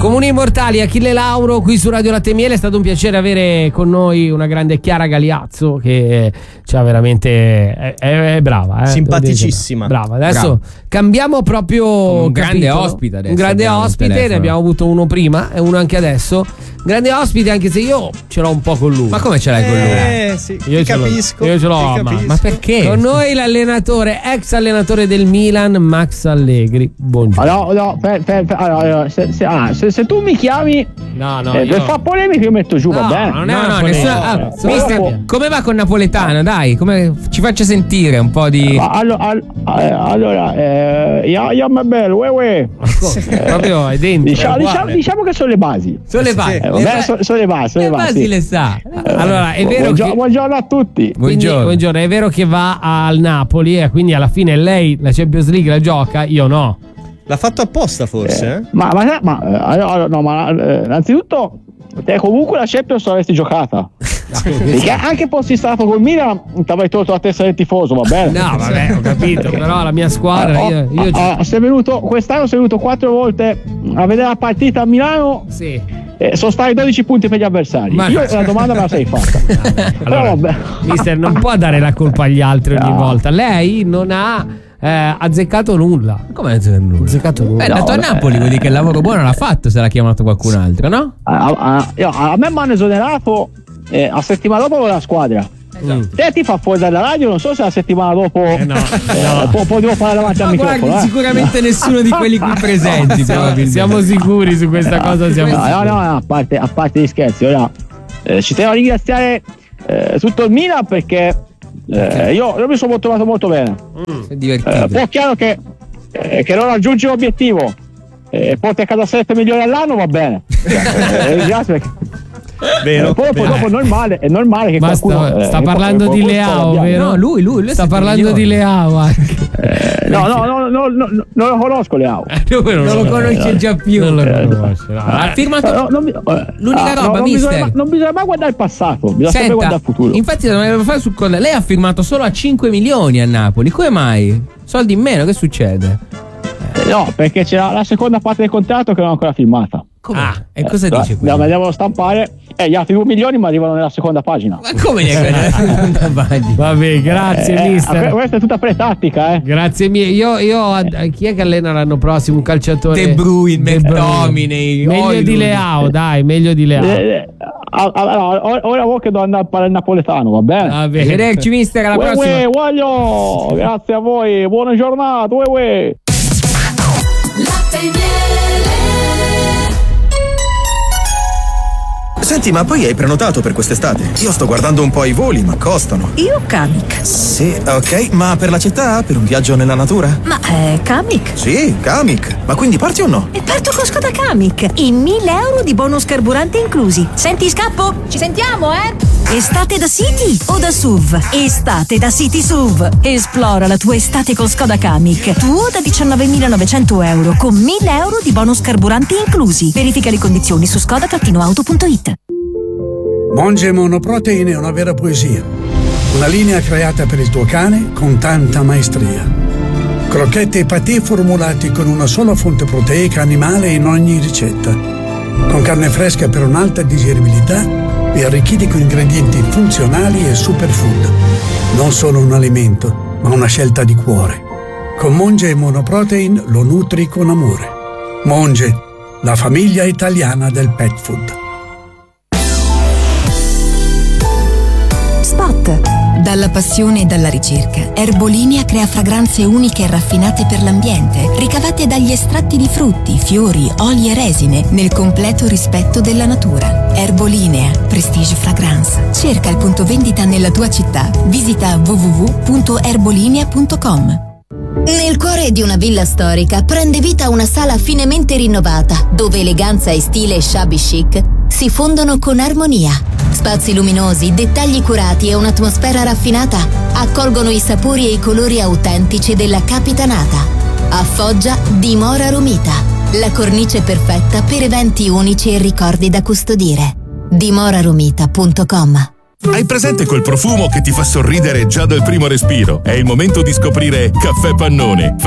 Comuni Immortali, Achille Lauro qui su Radio Latte e Miele. È stato un piacere avere con noi una grande Chiara Galiazzo che c'ha veramente è brava, simpaticissima, brava. Adesso cambiamo proprio un grande capitolo. ospite adesso. Un grande ospite, ne abbiamo avuto uno prima e uno anche adesso. Grande ospite, anche se io ce l'ho un po' con lui. Ma come ce l'hai con lui? Sì, Io ti ce l'ho, capisco. io ce l'ho, Ma perché? con noi l'allenatore, ex allenatore del Milan, Max Allegri. Buongiorno. No, allora, se tu mi chiami per fare polemica io metto giù, va bene? Non è una polemica. Mister, come va con Napoletano? Dai, come ci faccia sentire un po' di. Io mi bello, Proprio è dentro. Diciamo che sono le basi. Sono le basi. Sono le basi. Le basi le sa. Allora, è vero buongiorno a tutti. Buongiorno, è vero che va al Napoli e quindi alla fine lei la Champions League la gioca, io no. L'ha fatto apposta forse? Innanzitutto te comunque la Champions l'avresti giocata. Perché anche fossi stato col Milan ti avrei tolto la testa del tifoso, va bene? No, vabbè, ho capito, però la mia squadra quest'anno sei venuto 4 volte a vedere la partita a Milano. Sì. Sono stati 12 punti per gli avversari. Io la domanda me la sei fatta. Allora, mister, non può dare la colpa agli altri ogni volta. Lei non ha azzeccato nulla. Come azzeccato nulla? È andato a Napoli, vuol dire che il lavoro buono l'ha fatto se l'ha chiamato qualcun altro, no? A me mi hanno esonerato a settimana dopo con la squadra. Te ti fa fuori dalla radio, non so se la settimana dopo potevo fare davanti al microfono. Guardi, sicuramente nessuno di quelli qui presenti. Siamo sicuri su questa cosa. A parte gli scherzi, ora ci tengo a ringraziare tutto il Milan perché io mi sono trovato molto bene. È divertito. Poi è chiaro che non raggiungi l'obiettivo porti a casa 7 milioni all'anno, va bene. Ringrazio perché vero, poi dopo è normale che qualcuno sta parlando di Leao, vero? No, lui sta parlando di Leao anche. non lo conosco Leao. Non lo conosce già più. Non lo conosce. Ha firmato l'unica roba, mister. Non bisogna mai guardare il passato, bisogna sempre guardare il futuro. Infatti lei ha firmato solo a 5 milioni a Napoli. Come mai? Soldi in meno, che succede? No, perché c'era la seconda parte del contratto che non è ancora firmata. E cosa dice qui? La devo stampare. Gli altri 2 milioni mi arrivano nella seconda pagina. Ma come nella seconda pagina? Vabbè, grazie mister. Questa è tutta pretattica, Grazie mille. Io chi è che allena l'anno prossimo? Un calciatore? De Bruyne, McTominay. Meglio di Leao, dai, meglio di Leao. Ora che devo andare a parlare il napoletano, va bene? Arrivederci mister, alla prossima. Voglio. Grazie a voi, buona giornata. Senti, ma poi hai prenotato per quest'estate? Io sto guardando un po' i voli, ma costano. Io Kamiq. Sì, ok, ma per la città? Per un viaggio nella natura? Ma Kamiq? Sì, Kamiq. Ma quindi parti o no? E parto con Skoda Kamiq. I 1.000 euro di bonus carburante inclusi. Senti, scappo? Ci sentiamo, Estate da City o da SUV? Estate da City SUV. Esplora la tua estate con Skoda Kamiq. Tuo da 19.900 euro con 1.000 euro di bonus carburanti inclusi. Verifica le condizioni su skoda-auto.it. Monge Monoprotein è una vera poesia. Una linea creata per il tuo cane con tanta maestria. Crocchette e patè formulati con una sola fonte proteica animale in ogni ricetta. Con carne fresca per un'alta digeribilità e arricchiti con ingredienti funzionali e superfood. Non solo un alimento, ma una scelta di cuore. Con Monge Monoprotein lo nutri con amore. Monge, la famiglia italiana del pet food. Spot. Dalla passione e dalla ricerca, Erbolinea crea fragranze uniche e raffinate per l'ambiente, ricavate dagli estratti di frutti, fiori, oli e resine, nel completo rispetto della natura. Erbolinea, Prestige Fragrance. Cerca il punto vendita nella tua città. Visita www.erbolinea.com. Nel cuore di una villa storica prende vita una sala finemente rinnovata, dove eleganza e stile shabby chic si fondono con armonia. Spazi luminosi, dettagli curati e un'atmosfera raffinata accolgono i sapori e i colori autentici della Capitanata. A Foggia dimora Romita, la cornice perfetta per eventi unici e ricordi da custodire. dimoraromita.com. Hai presente quel profumo che ti fa sorridere già dal primo respiro? È il momento di scoprire Caffè Pannone.